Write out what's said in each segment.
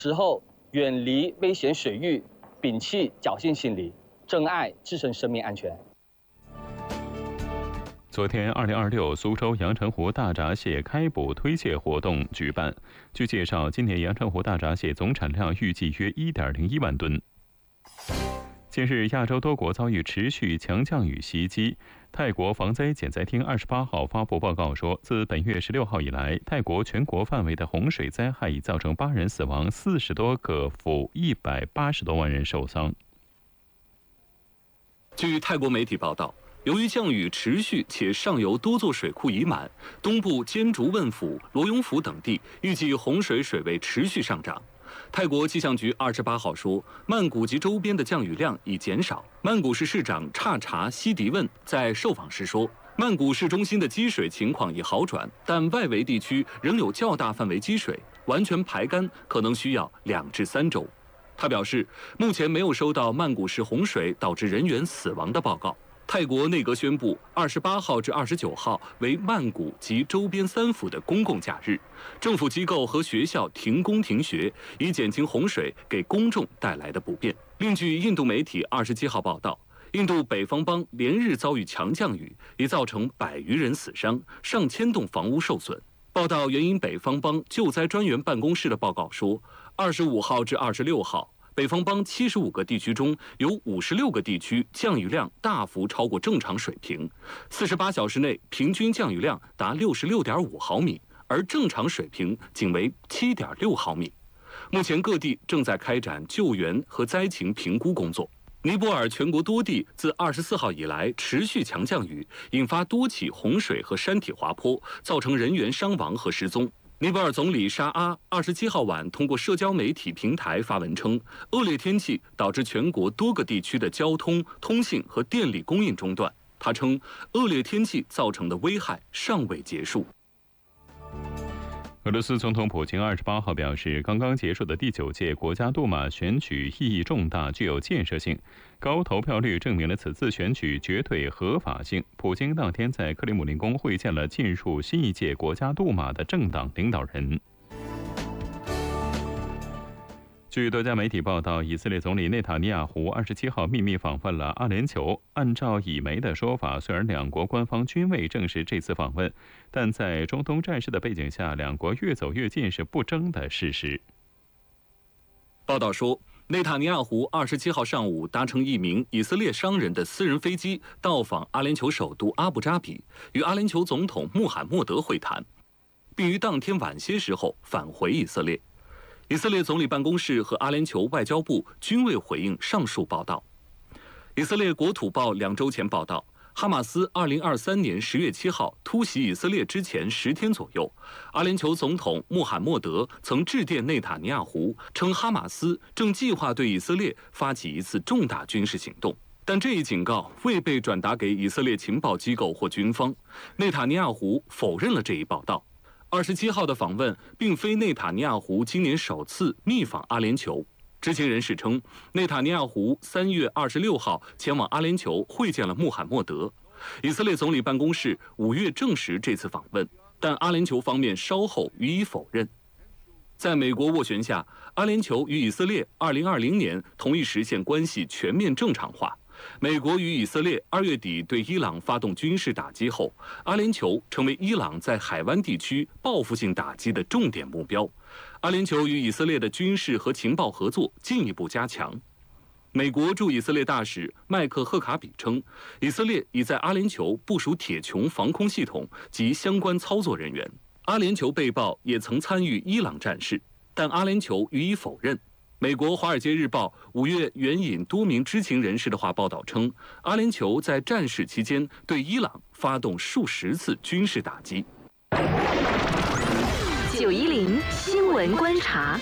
时候远离危险水域，摒弃侥幸心理，珍爱自身生命安全。 昨天，2026苏州阳澄湖大闸蟹开捕推卸活动举办。据介绍，今年阳澄湖大闸蟹总产量预计约1.01万吨。近日，亚洲多国遭遇持续强降雨袭击。泰国防灾减灾厅28号发布报告说，自本月16号以来，泰国全国范围的洪水灾害已造成8人死亡，40多个府180多万人受伤。 据泰国媒体报道，由于降雨持续且上游多座水库已满，东部坚竹汶府、罗雍府等地预计洪水水位持续上涨。泰国气象局28号说，曼谷及周边的降雨量已减少。曼谷市市长刹查希迪问在受访时说，曼谷市中心的积水情况已好转，但外围地区仍有较大范围积水，完全排干可能需要2至3周。他表示，目前没有收到曼谷市洪水导致人员死亡的报告。泰国内阁宣布，28号至29号为曼谷及周边3府的公共假日，政府机构和学校停工停学，以减轻洪水给公众带来的不便。另据印度媒体27号报道，印度北方邦连日遭遇强降雨，已造成100余人死伤，上千栋房屋受损。报道援引北方邦救灾专员办公室的报告说，25号至26号。北方邦75个地区中有56个地区降雨量大幅超过正常水平，48小时内平均降雨量达66.5毫米，而正常水平仅为7.6毫米。目前各地正在开展救援和灾情评估工作。尼泊尔全国多地自24号以来持续强降雨，引发多起洪水和山体滑坡，造成人员伤亡和失踪。尼泊尔总理沙阿27号晚通过社交媒体平台发文称，恶劣天气导致全国多个地区的交通、通信和电力供应中断。他称，恶劣天气造成的危害尚未结束。 俄罗斯总统普京28号表示，刚刚结束的第9届国家杜马选举意义重大，具有建设性。高投票率证明了此次选举绝对合法性。普京当天在克里姆林宫会见了进入新一届国家杜马的政党领导人。据多家媒体报道，以色列总理内塔尼亚胡27号秘密访问了阿联酋。按照以媒的说法，虽然两国官方均未证实这次访问，但在中东战事的背景下，两国越走越近是不争的事实。 报道说，内塔尼亚胡27号上午搭乘一名以色列商人的私人飞机到访阿联酋首都阿布扎比，与阿联酋总统穆罕默德会谈，并于当天晚些时候返回以色列。以色列总理办公室和阿联酋外交部均未回应上述报道。以色列国土报2周前报道，哈马斯2023年10月7号突袭以色列之前10天左右，阿联酋总统穆罕默德曾致电内塔尼亚胡，称哈马斯正计划对以色列发起一次重大军事行动，但这一警告未被转达给以色列情报机构或军方。内塔尼亚胡否认了这一报道。27号的访问并非内塔尼亚胡今年首次密访阿联酋。知情人士称，内塔尼亚胡3月26号前往阿联酋会见了穆罕默德。以色列总理办公室5月证实这次访问，但阿联酋方面稍后予以否认。在美国斡旋下，阿联酋与以色列2020年同意实现关系全面正常化。美国与以色列2月底对伊朗发动军事打击后，阿联酋成为伊朗在海湾地区报复性打击的重点目标。阿联酋与以色列的军事和情报合作进一步加强。美国驻以色列大使麦克赫卡比称，以色列已在阿联酋部署铁穹防空系统及相关操作人员。阿联酋被曝也曾参与伊朗战事，但阿联酋予以否认。美国《华尔街日报》5月援引多名知情人士的话报道称，阿联酋在战事期间对伊朗发动数十次军事打击。 910新闻观察。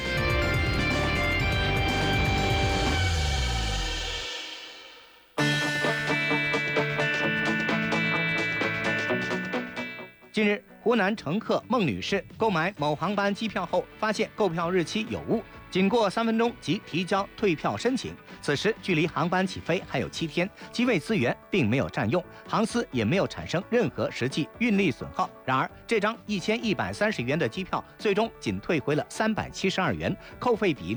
近日，湖南乘客孟女士购买某航班机票后，发现购票日期有误，仅过3分钟即提交退票申请。此时距离航班起飞还有7天，机位资源并没有占用，航司也没有产生任何实际运力损耗。然而，这张1130元的机票最终仅退回了372元，扣费比例